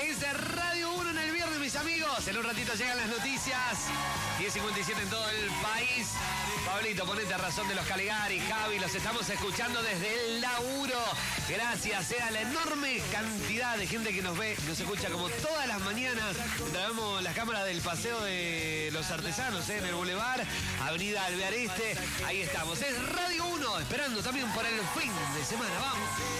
Es Radio 1 en el viernes, mis amigos. En un ratito llegan las noticias. 10:57 en todo el país. Pablito, ponete a razón de los Caligari. Javi, los estamos escuchando desde el laburo. Gracias a la enorme cantidad de gente que nos ve, nos escucha como todas las mañanas. Traemos las cámaras del Paseo de los Artesanos, en el Boulevard, Avenida Alvear Este. Ahí estamos. Es Radio 1, esperando también por el fin de semana. Vamos.